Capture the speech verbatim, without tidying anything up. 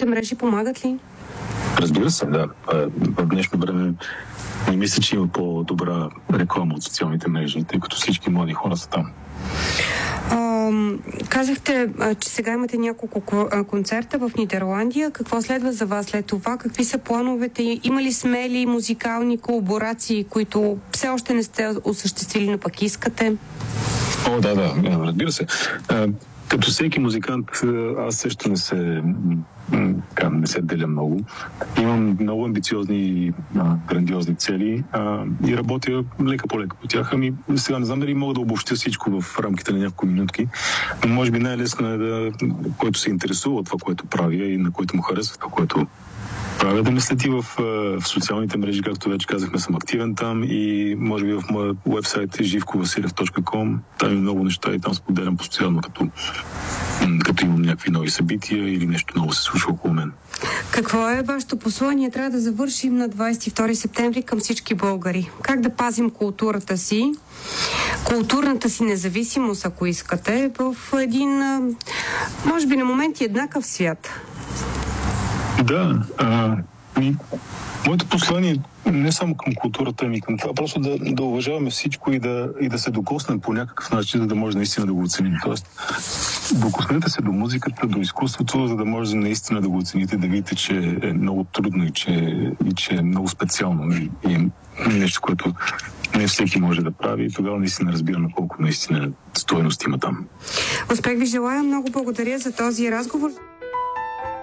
социалните мрежи помагат ли? Разбира се, да. В днешно време не мисля, че има по-добра реклама от социалните мрежи, тъй като всички млади хора са там. А, казахте, че сега имате няколко концерта в Нидерландия. Какво следва за вас след това? Какви са плановете? Има ли смели музикални колаборации, които все още не сте осъществили, но пък искате? О, да, да, разбира се. Като всеки музикант, аз също не се, така, не се деля много. Имам много амбициозни, грандиозни цели а, и работя лека по лека по тях. Ами сега не знам дали мога да обобщя всичко в рамките на няколко минутки, но може би най-лесно е да, който се интересува от това, което правя и на който му харесва това, което правя, да ме следи в, в социалните мрежи, както вече казахме, съм активен там и може би в моя уебсайт живко василев точка ком. Там има много неща и там споделям постоянно, като, като имам някакви нови събития или нещо ново се случва около мен. Какво е вашето послание? Трябва да завършим на двадесет и втори септември към всички българи. Как да пазим културата си, културната си независимост, ако искате, в един, може би на моменти еднакъв свят? Да, а, и моето послание не само към културата, ами към това, просто да, да уважаваме всичко и да, и да се докоснем по някакъв начин, за да може наистина да го оценим. Тоест, докоснете се до музиката, до изкуството, за да може наистина да го оцените, да видите, че е много трудно и че, и че е много специално и, и е нещо, което не всеки може да прави и тогава наистина разбираме колко наистина стойност има там. Успех ви желая, много благодаря за този разговор.